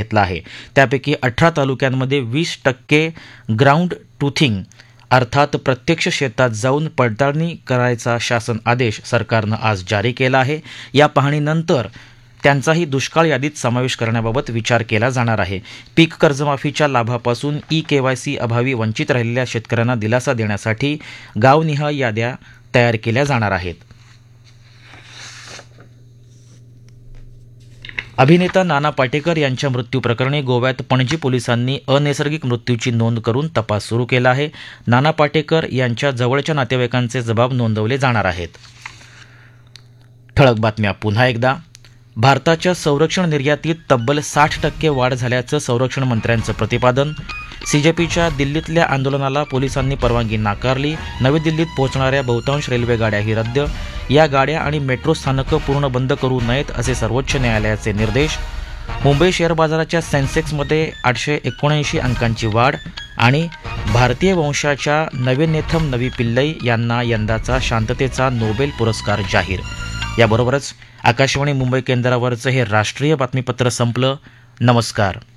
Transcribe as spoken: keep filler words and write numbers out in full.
घेतला आहे. त्यापैकी अठरा तालुक्यांमध्ये वीस टक्के ग्राउंड ट्रुथिंग अर्थात प्रत्यक्ष शेतात जाऊन पडताळणी करायचा शासन आदेश सरकारनं आज जारी केला आहे. या पाहणीनंतर त्यांचाही दुष्काळ यादीत समावेश करण्याबाबत विचार केला जाणार आहे. पीक कर्जमाफीच्या लाभापासून ई केवायसी अभावी वंचित राहिलेल्या शेतकऱ्यांना दिलासा देण्यासाठी गावनिहाय याद्या तयार केल्या जाणार आहेत. अभिनेता नाना पाटेकर यांच्या मृत्यूप्रकरणी गोव्यात पणजी पोलिसांनी अनैसर्गिक मृत्यूची नोंद करून तपास सुरू केला आहे. नाना पाटेकर यांच्या जवळच्या नातेवाईकांचे जबाब नोंदवले जाणार आहेत. ठळक बातम्या पुन्हा एकदा. भारताच्या संरक्षण निर्यातीत तब्बल साठ टक्के वाढ झाल्याचं संरक्षण मंत्र्यांचं प्रतिपादन. सीजेपीच्या दिल्लीतल्या आंदोलनाला पोलिसांनी परवानगी नाकारली. नवी दिल्लीत पोहोचणाऱ्या बहुतांश रेल्वे गाड्याही रद्द. या गाड्या आणि मेट्रो स्थानकं पूर्ण बंद करू नयेत असे सर्वोच्च न्यायालयाचे निर्देश. मुंबई शेअर बाजाराच्या सेन्सेक्समध्ये आठशे एकोणऐंशी अंकांची वाढ. आणि भारतीय वंशाच्या नवेनेथम नवी पिल्लई यांना यंदाचा शांततेचा नोबेल पुरस्कार जाहीर. याबरोबरच आकाशवाणी मुंबई केंद्रावरचं हे राष्ट्रीय बातमीपत्र संपलं. नमस्कार.